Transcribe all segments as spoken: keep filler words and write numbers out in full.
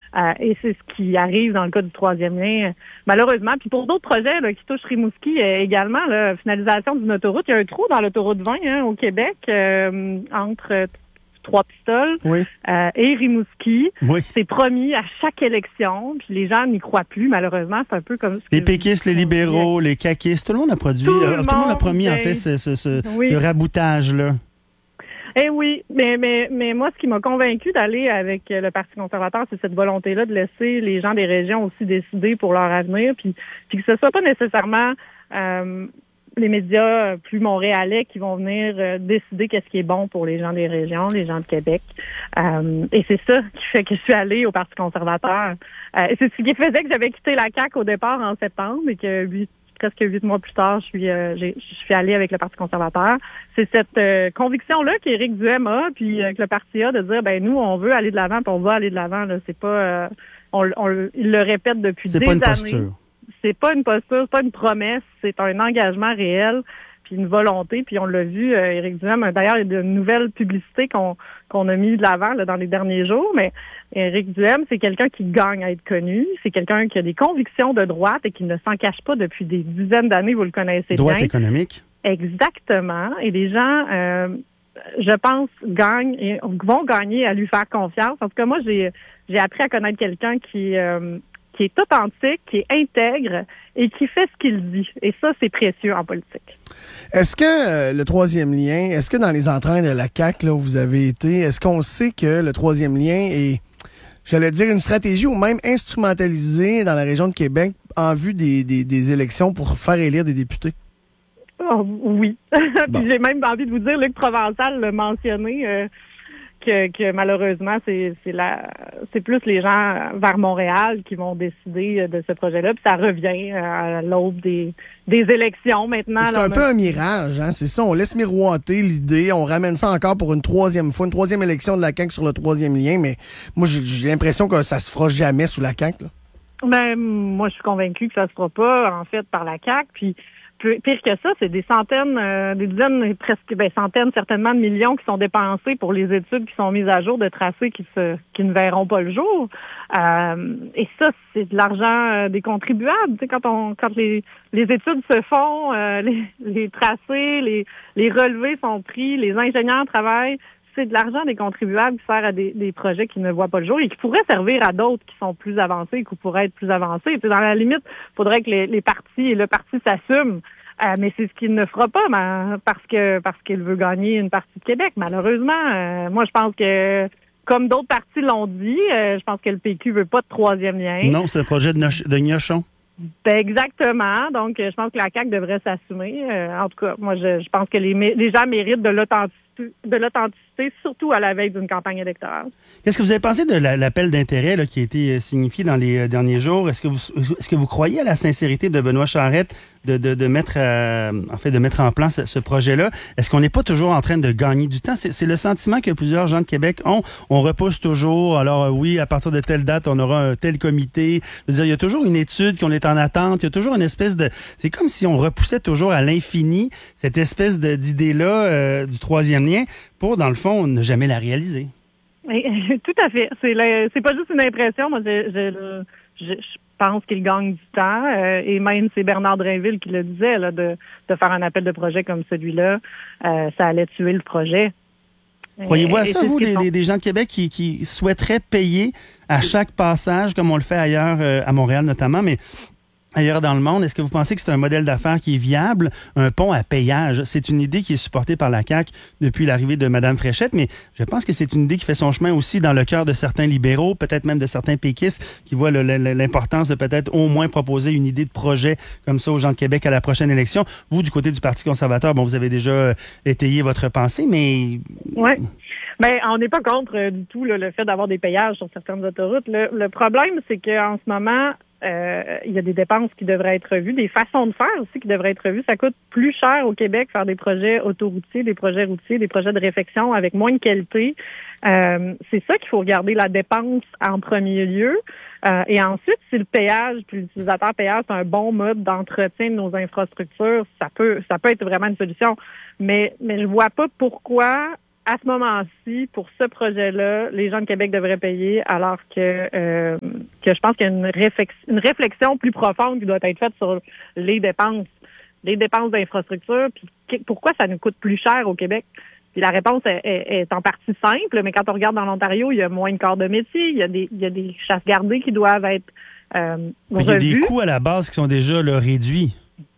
Euh, et c'est ce qui arrive dans le cas du troisième lien, malheureusement. Puis pour d'autres projets là, qui touchent Rimouski euh, également, la finalisation d'une autoroute, il y a un trou dans l'autoroute vingt hein, au Québec euh, entre Trois-Pistoles oui. euh, et Rimouski. Oui. C'est promis à chaque élection, puis les gens n'y croient plus, malheureusement. C'est un peu comme... Les péquistes, les libéraux, les caquistes, tout le monde a produit, tout, euh, le, tout le monde a promis, ben, en fait, ce, ce, ce, oui. ce raboutage-là. Eh oui, mais, mais, mais moi, ce qui m'a convaincu d'aller avec le Parti conservateur, c'est cette volonté-là de laisser les gens des régions aussi décider pour leur avenir, puis, puis que ce soit pas nécessairement euh, les médias plus montréalais qui vont venir euh, décider qu'est-ce qui est bon pour les gens des régions, les gens de Québec. Euh, et c'est ça qui fait que je suis allée au Parti conservateur. Euh, et c'est ce qui faisait que j'avais quitté la C A Q au départ en septembre et que lui, presque huit mois plus tard, je suis euh, j'ai, je suis allée avec le Parti conservateur. C'est cette euh, conviction-là qu'Éric Duhem a, puis euh, que le parti a, de dire, ben nous, on veut aller de l'avant, puis on va aller de l'avant. Là. C'est pas, euh, on, on, il le répète depuis c'est des pas une années. Posture. C'est pas une posture, c'est pas une promesse, c'est un engagement réel, puis une volonté. Puis on l'a vu, euh, Éric Duhem. D'ailleurs, il y a de nouvelles publicités qu'on qu'on a mis de l'avant là, dans les derniers jours, mais Éric Duhem, c'est quelqu'un qui gagne à être connu. C'est quelqu'un qui a des convictions de droite et qui ne s'en cache pas depuis des dizaines d'années. Vous le connaissez droite bien. Droite économique. Exactement. Et les gens, euh, je pense, gagnent et vont gagner à lui faire confiance. En tout cas, moi, j'ai j'ai appris à connaître quelqu'un qui euh, qui est authentique, qui est intègre et qui fait ce qu'il dit. Et ça, c'est précieux en politique. Est-ce que euh, le troisième lien, est-ce que dans les entrailles de la C A Q, là où vous avez été, est-ce qu'on sait que le troisième lien est, j'allais dire, une stratégie ou même instrumentalisée dans la région de Québec en vue des, des, des élections pour faire élire des députés? Oh, oui. Bon. Puis j'ai même envie de vous dire, Luc Provençal l'a mentionné, euh, que, que malheureusement, c'est, c'est la, c'est plus les gens vers Montréal qui vont décider de ce projet-là. Puis ça revient à l'aube des, des élections maintenant. C'est là, un peu un mirage, hein. C'est ça. On laisse miroiter l'idée. On ramène ça encore pour une troisième fois, une troisième élection de la C A Q sur le troisième lien. Mais moi, j'ai, j'ai l'impression que ça se fera jamais sous la C A Q, là. Ben, moi, je suis convaincue que ça se fera pas, en fait, par la C A Q. Puis, pire que ça, c'est des centaines, euh, des dizaines, presque, ben, centaines certainement de millions qui sont dépensés pour les études qui sont mises à jour de tracés qui se, qui ne verront pas le jour. Euh, et ça, c'est de l'argent des contribuables. Tu sais, quand on, quand les, les études se font, euh, les, les tracés, les, les relevés sont pris, les ingénieurs travaillent. C'est de l'argent des contribuables qui sert à des, des projets qui ne voient pas le jour et qui pourraient servir à d'autres qui sont plus avancés, qui pourraient être plus avancés. Puis dans la limite, il faudrait que les, les partis et le parti s'assument. Euh, mais c'est ce qu'il ne fera pas mais, parce que parce qu'il veut gagner une partie de Québec, malheureusement. Euh, moi, je pense que, comme d'autres partis l'ont dit, euh, je pense que le P Q veut pas de troisième lien. Non, c'est un projet de, no- de gnochon. Ben exactement. Donc, je pense que la C A Q devrait s'assumer. Euh, en tout cas, moi, je, je pense que les, les gens méritent de l'authenticité, de l'authenticité, surtout à la veille d'une campagne électorale. Qu'est-ce que vous avez pensé de la, l'appel d'intérêt là, qui a été signifié dans les derniers jours? Est-ce que vous, est-ce que vous croyez à la sincérité de Benoît Charette de, de, de mettre, euh, en fait, de mettre en plan ce, ce projet-là? Est-ce qu'on n'est pas toujours en train de gagner du temps? C'est, c'est le sentiment que plusieurs gens de Québec ont. On repousse toujours. Alors euh, oui, à partir de telle date, on aura un tel comité. Je veux dire, il y a toujours une étude qu'on est en attente. Il y a toujours une espèce de... C'est comme si on repoussait toujours à l'infini cette espèce de, d'idée-là euh, du troisième lien pour, dans le fond, ne jamais la réaliser. Tout à fait. C'est, le, c'est pas juste une impression. Moi, je, je, je, je pense qu'il gagne du temps. Euh, et même, c'est Bernard Drainville qui le disait, là, de, de faire un appel de projet comme celui-là. Euh, ça allait tuer le projet. Croyez-vous à ça, vous, des, des, des gens de Québec qui, qui souhaiteraient payer à chaque passage, comme on le fait ailleurs, euh, à Montréal notamment, mais ailleurs dans le monde? Est-ce que vous pensez que c'est un modèle d'affaires qui est viable, un pont à péage? C'est une idée qui est supportée par la C A Q depuis l'arrivée de Mme Fréchette, mais je pense que c'est une idée qui fait son chemin aussi dans le cœur de certains libéraux, peut-être même de certains péquistes, qui voient le, le, l'importance de peut-être au moins proposer une idée de projet comme ça aux gens de Québec à la prochaine élection. Vous, du côté du Parti conservateur, bon, vous avez déjà étayé votre pensée, mais... Oui. Ben, on n'est pas contre euh, du tout là, le fait d'avoir des payages sur certaines autoroutes. Le, le problème, c'est qu'en ce moment, euh, il y a des dépenses qui devraient être revues, des façons de faire aussi qui devraient être revues. Ça coûte plus cher au Québec faire des projets autoroutiers, des projets routiers, des projets de réfection avec moins de qualité. Euh, c'est ça qu'il faut regarder, la dépense en premier lieu. Euh, et ensuite, si le péage, puis l'utilisateur péage, c'est un bon mode d'entretien de nos infrastructures, ça peut, ça peut être vraiment une solution. Mais, mais je vois pas pourquoi à ce moment-ci, pour ce projet-là, les gens de Québec devraient payer, alors que euh, que je pense qu'il y a une, réflex- une réflexion plus profonde qui doit être faite sur les dépenses, les dépenses d'infrastructure, puis pourquoi ça nous coûte plus cher au Québec. Puis la réponse est, est, est en partie simple, mais quand on regarde dans l'Ontario, il y a moins de corps de métier, il y a des, il y a des chasses gardées qui doivent être euh, revues. Il y a des coûts à la base qui sont déjà là, réduits.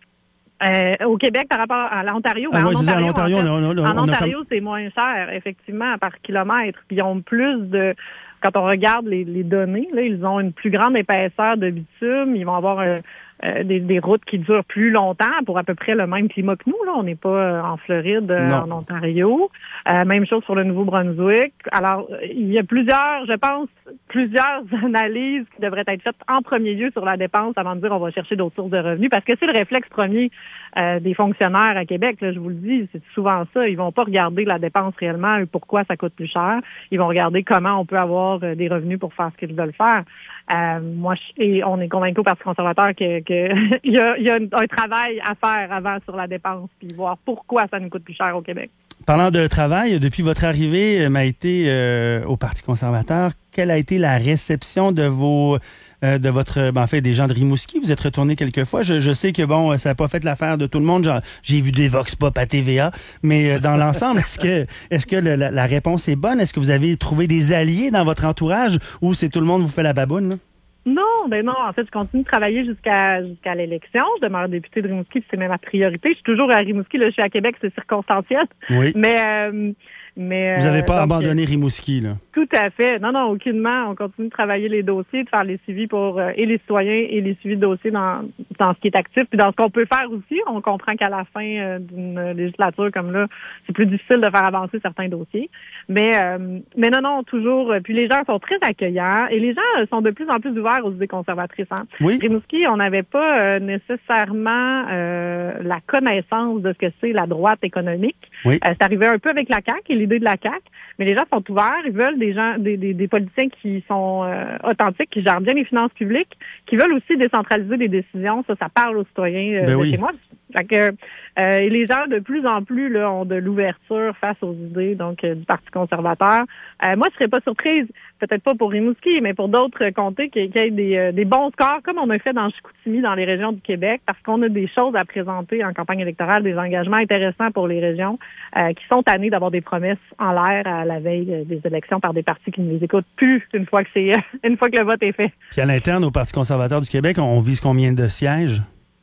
Euh, au Québec, par rapport à l'Ontario, ben, ah, en ouais, Ontario, en Ontario, en, fait, on a, on a, en Ontario on a... c'est moins cher, effectivement, par kilomètre. Puis ils ont plus de... Quand on regarde les, les données, là, ils ont une plus grande épaisseur de bitume. Ils vont avoir euh, euh, des, des routes qui durent plus longtemps pour à peu près le même climat que nous. Là, on n'est pas euh, en Floride, euh, en Ontario. Euh, même chose sur le Nouveau-Brunswick. Alors, il y a plusieurs, je pense, plusieurs analyses qui devraient être faites en premier lieu sur la dépense avant de dire on va chercher d'autres sources de revenus, parce que c'est le réflexe premier euh, des fonctionnaires à Québec. Là, je vous le dis, c'est souvent ça. Ils vont pas regarder la dépense réellement, pourquoi ça coûte plus cher. Ils vont regarder comment on peut avoir euh, des revenus pour faire ce qu'ils veulent faire. Euh, moi, je, et on est convaincu au Parti conservateur que, que il y a, il y a un, un travail à faire avant sur la dépense, puis voir pourquoi ça nous coûte plus cher au Québec. Parlant de travail, depuis votre arrivée, Maïté, euh, au Parti conservateur, quelle a été la réception de vos, euh, de votre, ben, en fait, des gens de Rimouski? Vous êtes retourné quelques fois. Je, je sais que bon, ça n'a pas fait l'affaire de tout le monde. Genre, j'ai vu des vox pop à T V A, mais euh, dans l'ensemble, est-ce que, est-ce que le, la, la réponse est bonne? Est-ce que vous avez trouvé des alliés dans votre entourage, ou c'est tout le monde vous fait la baboune, là? Non, ben non. En fait, je continue de travailler jusqu'à jusqu'à l'élection. Je demeure députée de Rimouski, puis c'est même ma priorité. Je suis toujours à Rimouski. Là, je suis à Québec, c'est circonstanciel. Oui. Mais, euh, mais vous n'avez pas euh, donc, abandonné Rimouski, là? Tout à fait. Non, non, aucunement. On continue de travailler les dossiers, de faire les suivis pour euh, et les citoyens et les suivis de dossiers dans dans ce qui est actif, puis dans ce qu'on peut faire aussi. On comprend qu'à la fin euh, d'une législature comme là, c'est plus difficile de faire avancer certains dossiers. Mais euh, mais non, non, toujours. Puis les gens sont très accueillants et les gens sont de plus en plus ouverts aux idées conservatrices. Hein. Oui. Rimouski, on n'avait pas euh, nécessairement euh, la connaissance de ce que c'est la droite économique. Oui. Euh, c'est arrivé un peu avec la C A Q et l'idée de la C A Q, mais les gens sont ouverts. Ils veulent des gens, des, des, des politiciens qui sont euh, authentiques, qui gèrent bien les finances publiques, qui veulent aussi décentraliser les décisions. Ça, ça parle aux citoyens euh, ben de oui. chez moi. Fait que, euh, et les gens, de plus en plus, là, ont de l'ouverture face aux idées donc euh, du Parti conservateur. Euh, moi, je serais pas surprise, peut-être pas pour Rimouski, mais pour d'autres comtés, qu'il y ait des, euh, des bons scores, comme on a fait dans Chicoutimi, dans les régions du Québec, parce qu'on a des choses à présenter en campagne électorale, des engagements intéressants pour les régions euh, qui sont tannés d'avoir des promesses en l'air à la veille euh, des élections par des partis qui ne les écoutent plus une fois que c'est une fois que le vote est fait. Puis à l'interne, au Parti conservateur du Québec, on vise combien de sièges?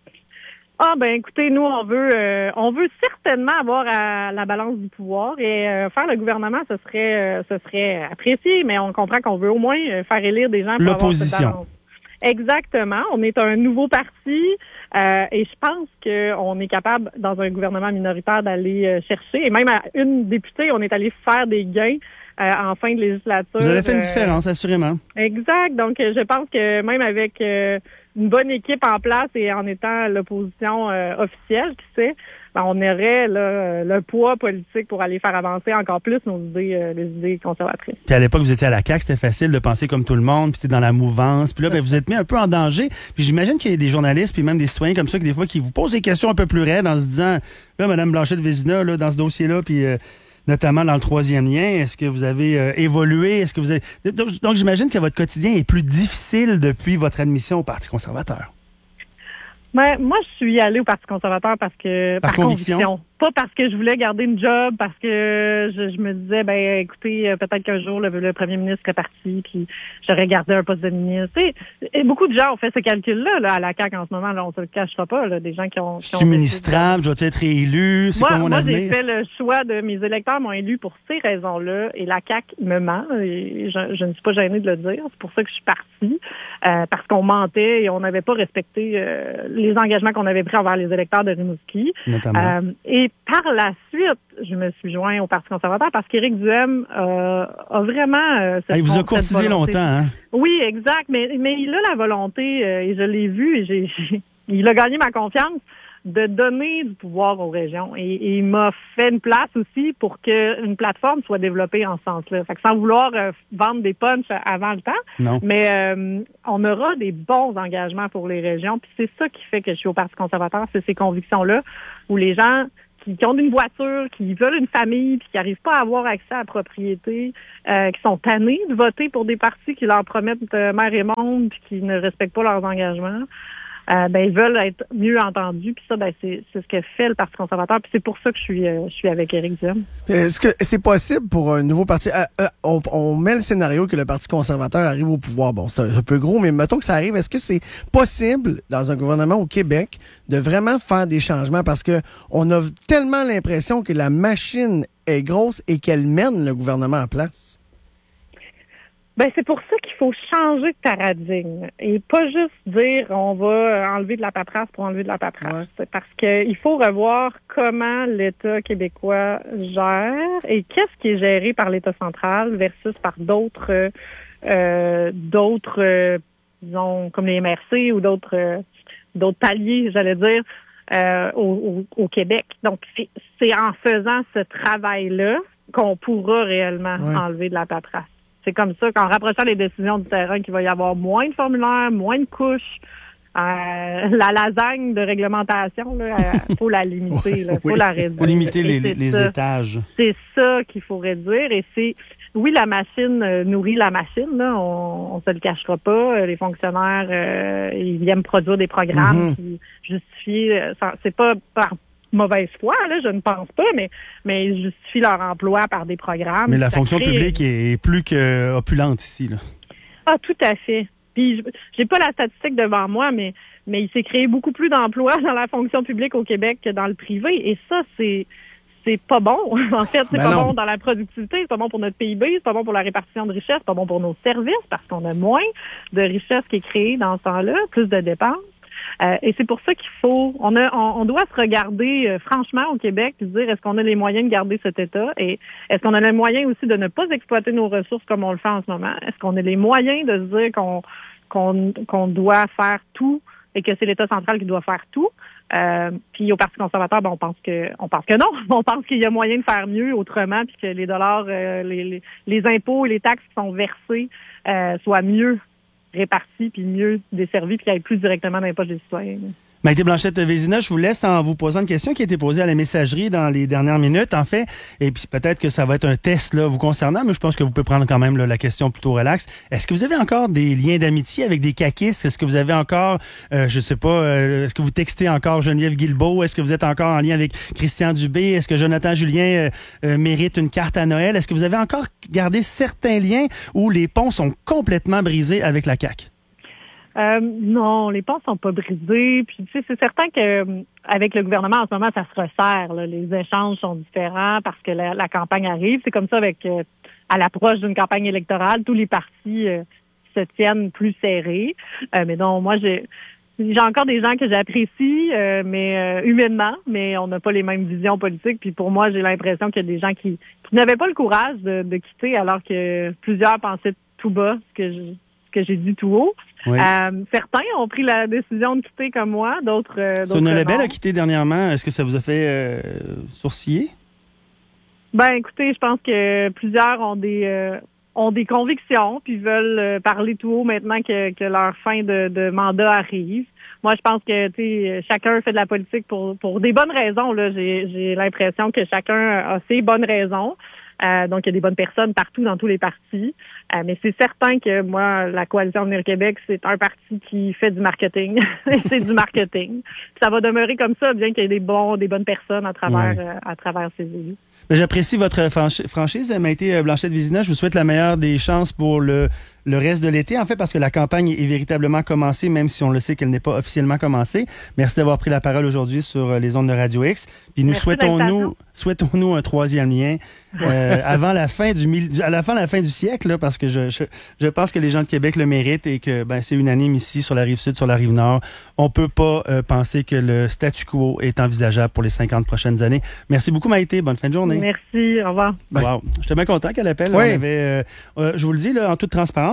Ah ben écoutez, nous on veut euh, on veut certainement avoir à la balance du pouvoir et euh, faire le gouvernement, ce serait euh, ce serait apprécié, mais on comprend qu'on veut au moins euh, faire élire des gens pour avoir cette balance. Exactement. On est un nouveau parti euh, et je pense qu'on est capable, dans un gouvernement minoritaire, d'aller euh, chercher. Et même à une députée, on est allé faire des gains euh, en fin de législature. Vous avez fait une euh, différence, assurément. Exact. Donc, je pense que même avec euh, une bonne équipe en place et en étant l'opposition euh, officielle, qui sait, ben, on aurait là, le poids politique pour aller faire avancer encore plus nos idées, euh, les idées conservatrices. Puis à l'époque, vous étiez à la C A Q, c'était facile de penser comme tout le monde, puis c'était dans la mouvance. Puis là, ben, vous êtes mis un peu en danger. Puis j'imagine qu'il y a des journalistes, puis même des citoyens comme ça, qui des fois, qui vous posent des questions un peu plus raides en se disant, là, Mme Blanchet-Vézina, là, dans ce dossier-là, puis euh, notamment dans le troisième lien, est-ce que vous avez euh, évolué? Est-ce que vous avez... Donc, donc j'imagine que votre quotidien est plus difficile depuis votre admission au Parti conservateur. Ben, moi, je suis allée au Parti conservateur parce que par, par conviction. conviction. Pas parce que je voulais garder une job, parce que je, je me disais, ben écoutez, peut-être qu'un jour, le, le premier ministre serait parti, puis j'aurais gardé un poste de ministre. Et beaucoup de gens ont fait ce calcul-là là, à la C A Q en ce moment. Là, on se le cachera pas, là, des gens qui ont... Je suis ministrable, je dois être élu, c'est quoi mon moi, avenir? Moi, j'ai fait le choix de... Mes électeurs m'ont élu pour ces raisons-là, et la C A Q me ment, et je, je ne suis pas gênée de le dire. C'est pour ça que je suis partie, euh, parce qu'on mentait et on n'avait pas respecté euh, les engagements qu'on avait pris envers les électeurs de Rimouski. Notamment. Euh, et par la suite, je me suis joint au Parti conservateur parce qu'Éric Duhaime euh, a vraiment... Euh, ah, il vous a courtisé longtemps, hein? Oui, exact, mais, mais il a la volonté, euh, et je l'ai vu, et j'ai, j'ai, il a gagné ma confiance, de donner du pouvoir aux régions. Et, et il m'a fait une place aussi pour qu'une plateforme soit développée en ce sens-là. Fait que sans vouloir euh, vendre des punchs avant le temps, non. mais euh, on aura des bons engagements pour les régions. Puis c'est ça qui fait que je suis au Parti conservateur, c'est ces convictions-là, où les gens qui, qui ont une voiture, qui veulent une famille, puis qui n'arrivent pas à avoir accès à la propriété, euh, qui sont tannés de voter pour des partis qui leur promettent euh, mer et monde, puis qui ne respectent pas leurs engagements. Euh, ben ils veulent être mieux entendus, puis ça, ben c'est, c'est ce que fait le Parti conservateur, puis c'est pour ça que je suis, euh, je suis avec Éric Duhem. Est-ce que c'est possible pour un nouveau parti? Euh, euh, on, on met le scénario que le Parti conservateur arrive au pouvoir. Bon, c'est un, un peu gros, mais mettons que ça arrive. Est-ce que c'est possible dans un gouvernement au Québec de vraiment faire des changements? Parce que on a tellement l'impression que la machine est grosse et qu'elle mène le gouvernement en place. Ben c'est pour ça qu'il faut changer de paradigme et pas juste dire on va enlever de la paperasse pour enlever de la paperasse. Ouais. C'est parce que il faut revoir comment l'État québécois gère et qu'est-ce qui est géré par l'État central versus par d'autres euh, d'autres euh, disons comme les M R C ou d'autres euh, d'autres paliers, j'allais dire, euh, au, au, au Québec. Donc c'est, c'est en faisant ce travail-là qu'on pourra réellement ouais. enlever de la paperasse. C'est comme ça qu'en rapprochant les décisions du terrain, qu'il va y avoir moins de formulaires, moins de couches. Euh, la lasagne de réglementation, il faut la limiter, il faut oui. la réduire. Il faut limiter les, les étages. C'est ça qu'il faut réduire. Et c'est, oui, la machine euh, nourrit la machine, là, on, on se le cachera pas. Les fonctionnaires, euh, ils viennent produire des programmes mm-hmm. qui justifient. C'est pas par mauvaise foi, là, je ne pense pas, mais, mais ils justifient leur emploi par des programmes. Mais la fonction crée... publique est plus qu'opulente ici, là. Ah, tout à fait. Puis, j'ai pas la statistique devant moi, mais, mais il s'est créé beaucoup plus d'emplois dans la fonction publique au Québec que dans le privé. Et ça, c'est, c'est pas bon. En fait, c'est ben pas non. bon dans la productivité, c'est pas bon pour notre P I B, c'est pas bon pour la répartition de richesses, c'est pas bon pour nos services parce qu'on a moins de richesses qui est créée dans ce temps-là, plus de dépenses. Euh, et c'est pour ça qu'il faut, on a, on, on doit se regarder euh, franchement au Québec et se dire est-ce qu'on a les moyens de garder cet État et est-ce qu'on a les moyens aussi de ne pas exploiter nos ressources comme on le fait en ce moment. Est-ce qu'on a les moyens de se dire qu'on qu'on, qu'on doit faire tout et que c'est l'État central qui doit faire tout. Euh, puis au Parti conservateur, ben, on pense que on pense que non. On pense qu'il y a moyen de faire mieux autrement, puis que les dollars, euh, les, les, les impôts et les taxes qui sont versés euh, soient mieux répartis puis mieux desservis puis qu'il y ait plus directement dans les poches des citoyens. Maïté Blanchette-Vézina, je vous laisse en vous posant une question qui a été posée à la messagerie dans les dernières minutes, en fait, et puis peut-être que ça va être un test là vous concernant, mais je pense que vous pouvez prendre quand même là, la question plutôt relax. Est-ce que vous avez encore des liens d'amitié avec des caquistes? Est-ce que vous avez encore, euh, je sais pas, euh, est-ce que vous textez encore Geneviève Guilbeault? Est-ce que vous êtes encore en lien avec Christian Dubé? Est-ce que Jonathan Julien euh, euh, mérite une carte à Noël? Est-ce que vous avez encore gardé certains liens où les ponts sont complètement brisés avec la C A Q? Euh, non, les ponts sont pas brisés. Puis tu sais, c'est certain que euh, avec le gouvernement en ce moment, ça se resserre. Là. Les échanges sont différents parce que la, la campagne arrive. C'est comme ça avec euh, à l'approche d'une campagne électorale, tous les partis euh, se tiennent plus serrés. Euh, mais non, moi j'ai j'ai encore des gens que j'apprécie, euh, mais euh, humainement, mais on n'a pas les mêmes visions politiques. Puis pour moi, j'ai l'impression qu'il y a des gens qui, qui n'avaient pas le courage de, de quitter, alors que plusieurs pensaient tout bas ce que je, ce que j'ai dit tout haut. Oui. Euh, certains ont pris la décision de quitter comme moi, d'autres. Euh, Sonia Lebel a quitté dernièrement. Est-ce que ça vous a fait euh, sourciller? Ben, écoutez, je pense que plusieurs ont des euh, ont des convictions puis veulent euh, parler tout haut maintenant que, que leur fin de, de mandat arrive. Moi, je pense que tu sais, chacun fait de la politique pour pour des bonnes raisons. Là, j'ai j'ai l'impression que chacun a ses bonnes raisons. Euh, donc, il y a des bonnes personnes partout dans tous les partis. Euh, mais c'est certain que moi, la Coalition Avenir Québec, c'est un parti qui fait du marketing. C'est du marketing. Ça va demeurer comme ça, bien qu'il y ait des bons, des bonnes personnes à travers, ouais. euh, à travers ces élus. Ben, j'apprécie votre franchise, Maïté Blanchette-Vézina. Je vous souhaite la meilleure des chances pour le, le reste de l'été, en fait, parce que la campagne est véritablement commencée, même si on le sait qu'elle n'est pas officiellement commencée. Merci d'avoir pris la parole aujourd'hui sur les ondes de Radio X. Puis nous souhaitons-nous, souhaitons-nous un troisième lien euh, avant la fin du, du à la fin, la fin du siècle, là, parce que je, je, je pense que les gens de Québec le méritent et que ben c'est unanime ici sur la rive sud, sur la rive nord. On peut pas euh, penser que le statu quo est envisageable pour les cinquante prochaines années. Merci beaucoup, Maïté. Bonne fin de journée. Merci. Au revoir. Wow. J'étais bien content qu'elle appelle. Oui. On avait, euh, euh, je vous le dis là, en toute transparence.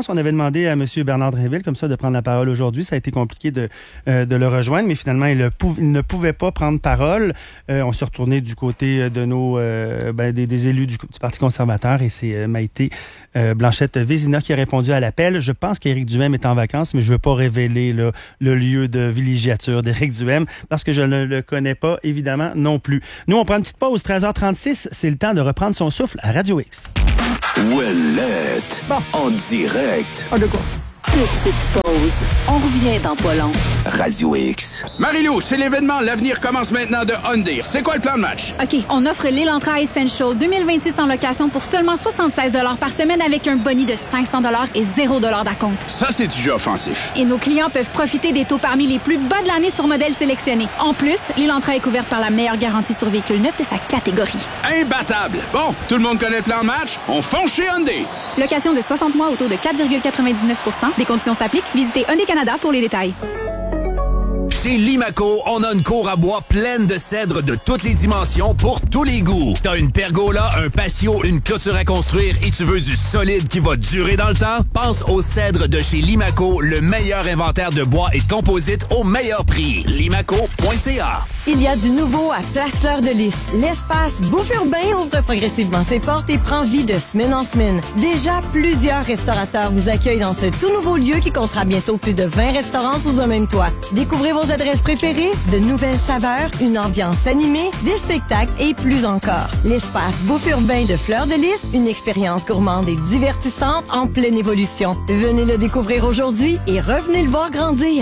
d'avance. On avait demandé à M. Bernard Drinville, comme ça, de prendre la parole aujourd'hui. Ça a été compliqué de, euh, de le rejoindre, mais finalement, il, pou- il ne pouvait pas prendre parole. Euh, on s'est retourné du côté de nos euh, ben, des, des élus du, du Parti conservateur et c'est euh, Maïté euh, Blanchette-Vézina qui a répondu à l'appel. Je pense qu'Éric Duhaime est en vacances, mais je ne veux pas révéler là, le lieu de villégiature d'Éric Duhaime parce que je ne le connais pas, évidemment, non plus. Nous, on prend une petite pause, treize heures trente-six. C'est le temps de reprendre son souffle à Radio X. Ouellette, bon. En direct. Ah, de quoi? Petite pause. On revient dans pas long. Radio X. Marie-Lou, c'est l'événement. L'avenir commence maintenant de Hyundai. C'est quoi le plan de match? OK, on offre l'Elantra Essential deux mille vingt-six en location pour seulement soixante-seize dollars par semaine avec un boni de cinq cents dollars et zéro dollar d'acompte. Ça, c'est du jeu offensif. Et nos clients peuvent profiter des taux parmi les plus bas de l'année sur modèles sélectionnés. En plus, l'Elantra est couverte par la meilleure garantie sur véhicule neuf de sa catégorie. Imbattable! Bon, tout le monde connaît le plan de match? On fonce chez Hyundai! Location de soixante mois au taux de quatre virgule quatre-vingt-dix-neuf pour cent. Des conditions s'appliquent. Visitez Hyundai Canada pour les détails. Chez Limaco, on a une cour à bois pleine de cèdres de toutes les dimensions pour tous les goûts. T'as une pergola, un patio, une clôture à construire et tu veux du solide qui va durer dans le temps? Pense aux cèdres de chez Limaco, le meilleur inventaire de bois et de composites au meilleur prix. limaco point c a. Il y a du nouveau à Place Fleur de Lys. L'espace Bouffe Urbain ouvre progressivement ses portes et prend vie de semaine en semaine. Déjà, plusieurs restaurateurs vous accueillent dans ce tout nouveau lieu qui comptera bientôt plus de vingt restaurants sous un même toit. Découvrez vos adresses préférées, de nouvelles saveurs, une ambiance animée, des spectacles et plus encore. L'espace Bouffe Urbain de Fleur de Lys, une expérience gourmande et divertissante en pleine évolution. Venez le découvrir aujourd'hui et revenez le voir grandir.